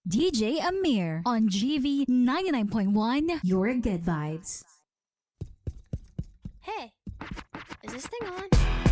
DJ Amir on GV 99.1, Your Good Vibes. Hey, is this thing on?